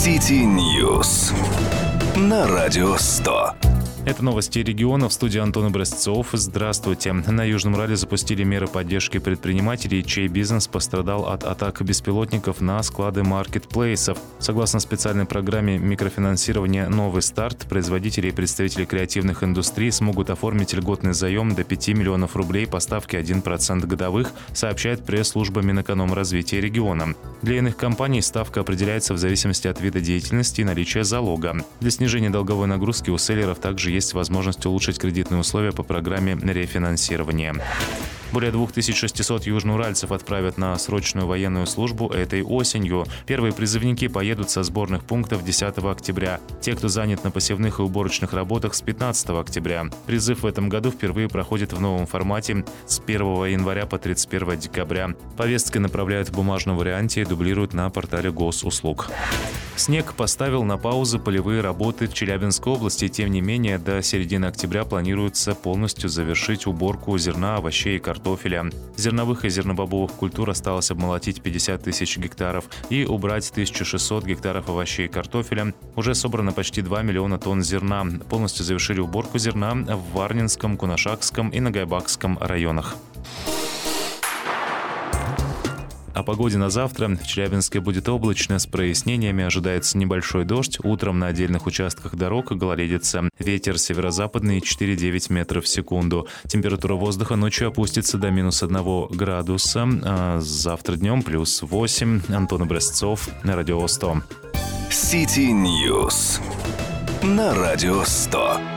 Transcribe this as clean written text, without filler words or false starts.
City News на Радио 100. Это новости региона. В студии Антон Образцов. Здравствуйте. На Южном Урале запустили меры поддержки предпринимателей, чей бизнес пострадал от атак беспилотников на склады маркетплейсов. Согласно специальной программе микрофинансирования «Новый старт», производители и представители креативных индустрий смогут оформить льготный заем до 5 миллионов рублей по ставке 1% годовых, сообщает пресс-служба Минэкономразвития региона. Для иных компаний ставка определяется в зависимости от вида деятельности и наличия залога. Для снижения долговой нагрузки у селлеров также есть возможность улучшить кредитные условия по программе рефинансирования. Более 2600 южноуральцев отправят на срочную военную службу этой осенью. Первые призывники поедут со сборных пунктов 10 октября. Те, кто занят на посевных и уборочных работах, с 15 октября. Призыв в этом году впервые проходит в новом формате с 1 января по 31 декабря. Повестки направляют в бумажном варианте и дублируют на портале госуслуг. Снег поставил на паузу полевые работы в Челябинской области. Тем не менее, до середины октября планируется полностью завершить уборку зерна, овощей и картофеля. Зерновых и зернобобовых культур осталось обмолотить 50 тысяч гектаров и убрать 1600 гектаров овощей и картофеля. Уже собрано почти 2 миллиона тонн зерна. Полностью завершили уборку зерна в Варнинском, Кунашакском и Нагайбакском районах. О погоде на завтра. В Челябинске будет облачно, с прояснениями. Ожидается небольшой дождь. Утром на отдельных участках дорог гололедица. Ветер северо-западный 4-9 метров в секунду. Температура воздуха ночью опустится до -1 градуса. А завтра днем +8. Антон Образцов, Радио 100. City News на Радио 100.